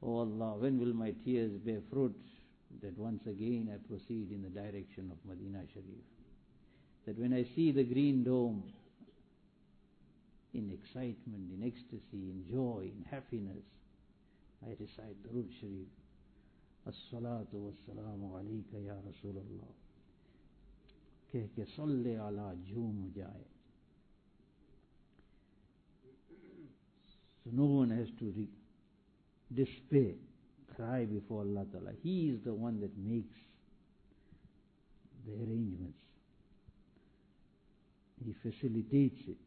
Oh Allah, when will my tears bear fruit, that once again I proceed in the direction of Medina Sharif? That when I see the green dome, in excitement, in ecstasy, in joy, in happiness, I recite Durood Sharif. As-salatu was-salamu alayka ya Rasulullah. Keh ke salli ala jhoom jaye. So no one has to despair, cry before Allah Ta'ala. He is the one that makes the arrangements. He facilitates it.